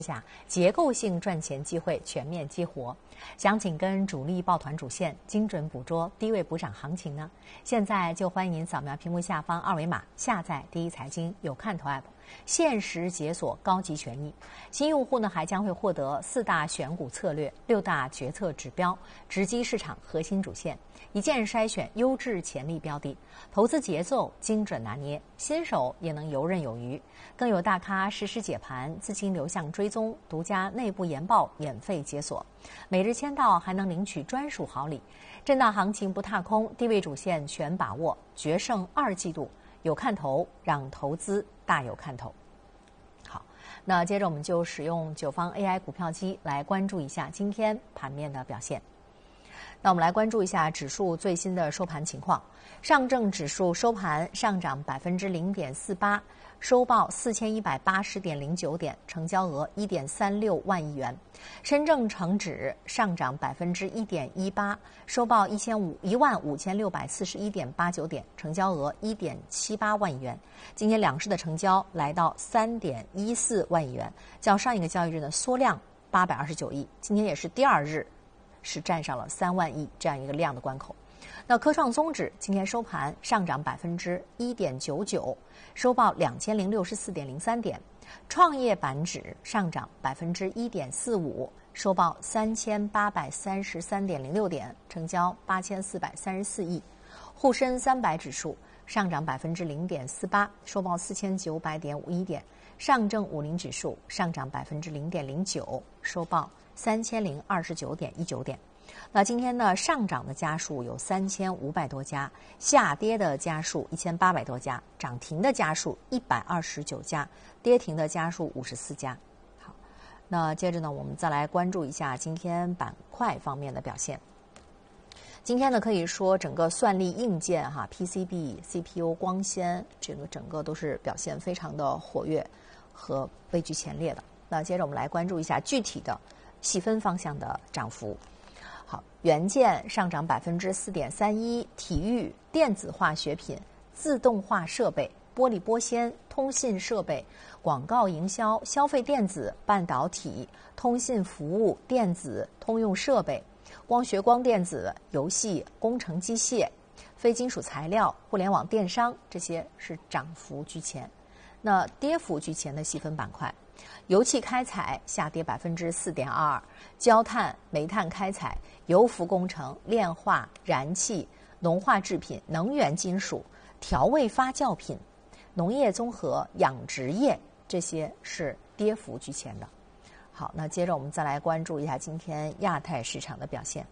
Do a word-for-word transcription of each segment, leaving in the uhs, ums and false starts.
下，结构性赚钱机会全面激活，想紧跟主力抱团主线，精准捕捉低位补涨行情呢？现在就欢迎您扫描屏幕下方二维码，下载第一财经有看头 App， 限时解锁高级权益。新用户呢还将会获得四大选股策略、六大决策指标，直击市场核心主线，一键筛选优质潜力标的，投资节奏精准拿捏，新手也能游刃有余。更有大咖实时解盘，资金流向追踪，独家内部研报免费解锁，每日签到还能领取专属好礼。震荡行情不踏空，低位主线全把握，决胜二季度有看头，让投资大有看头。好，那接着我们就使用九方 A I 股票机来关注一下今天盘面的表现。那我们来关注一下指数最新的收盘情况。上证指数收盘上涨百分之零点四八，收报四千一百八十点零九点，成交额一点三六万亿元。深证成指上涨百分之一点一八，收报一千五一万五千六百四十一点八九点，成交额一点七八万亿元。今天两市的成交来到三点一四万亿元，较上一个交易日呢缩量八百二十九亿。今天也是第二日是站上了三万亿这样一个量的关口。那科创综指今天收盘上涨百分之一点九九，收报两千零六十四点零三点。创业板指上涨百分之一点四五，收报三千八百三十三点零六点，成交八千四百三十四亿。沪深三百指数上涨百分之零点四八，收报四千九百点五一点。上证五零指数上涨百分之零点零九，收报三千零二十九点一九点。那今天呢，上涨的家数有三千五百多家，下跌的家数一千八百多家，涨停的家数一百二十九家，跌停的家数五十四家。好，那接着呢，我们再来关注一下今天板块方面的表现。今天呢，可以说整个算力硬件哈 ，P C B、C P U、光纤，这个整个都是表现非常的活跃和位居前列的。那接着我们来关注一下具体的细分方向的涨幅。好，元件上涨百分之四点三一，体育、电子化学品、自动化设备、玻璃玻纤、通信设备、广告营销、消费电子、半导体、通信服务、电子、通用设备、光学光电子、游戏、工程机械、非金属材料、互联网电商，这些是涨幅居前。那跌幅居前的细分板块，油气开采下跌百分之四点二二，焦炭、煤炭开采、油服工程、炼化、燃气、农化制品、能源金属、调味发酵品、农业综合、养殖业，这些是跌幅居前的。好，那接着我们再来关注一下今天亚太市场的表现。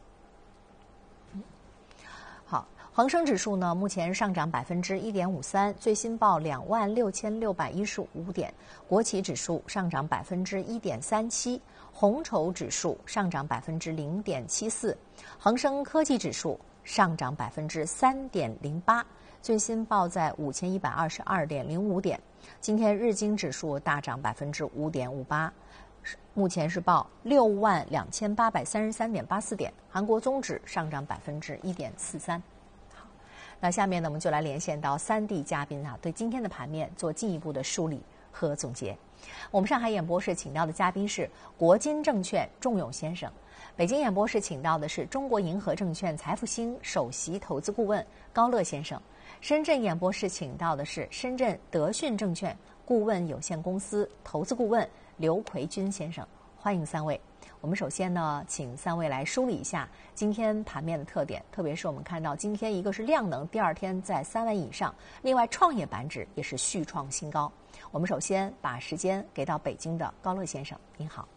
好，恒生指数呢，目前上涨百分之一点五三，最新报两万六千六百一十五点。国企指数上涨百分之一点三七，红筹指数上涨百分之零点七四，恒生科技指数上涨百分之三点零八，最新报在五千一百二十二点零五点。今天日经指数大涨百分之五点五八。目前是报六万两千八百三十三点八四点，韩国综指上涨百分之一点四三。好，那下面呢，我们就来连线到三地嘉宾啊，对今天的盘面做进一步的梳理和总结。我们上海演播室请到的嘉宾是国金证券仲永先生，北京演播室请到的是中国银河证券财富兴首席投资顾问高乐先生，深圳演播室请到的是深圳德讯证券顾问有限公司投资顾问刘奎军先生，欢迎三位。我们首先呢，请三位来梳理一下今天盘面的特点，特别是我们看到今天一个是量能，第二天在三万以上，另外创业板指也是续创新高。我们首先把时间给到北京的高乐先生，您好。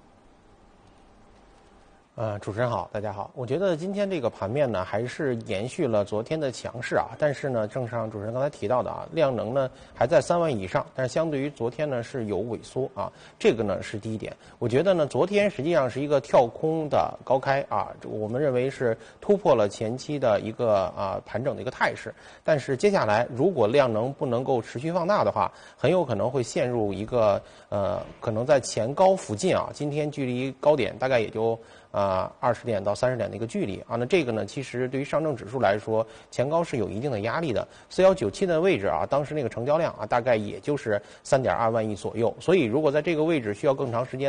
呃，主持人好，大家好。我觉得今天这个盘面呢，还是延续了昨天的强势啊。但是呢，正像主持人刚才提到的啊，量能呢还在三万以上，但是相对于昨天呢是有萎缩啊。这个呢是第一点。我觉得呢，昨天实际上是一个跳空的高开啊，我们认为是突破了前期的一个啊盘整的一个态势。但是接下来如果量能不能够持续放大的话，很有可能会陷入一个呃，可能在前高附近啊，今天距离高点大概也就。 啊二十点到三十点的一个距离啊。那这个呢，其实对于上证指数来说，前高是有一定的压力的。四幺九七的位置啊，当时那个成交量啊，大概也就是三点二万亿左右。所以如果在这个位置需要更长时间